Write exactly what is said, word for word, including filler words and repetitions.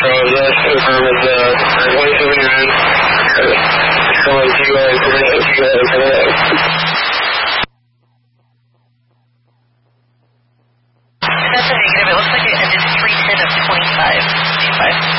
Charles, yes, confirm with the twenty-seven nine. Calling to you guys, information to you guys. That's a negative. It looks like it ended three ten of twenty-five. twenty-five.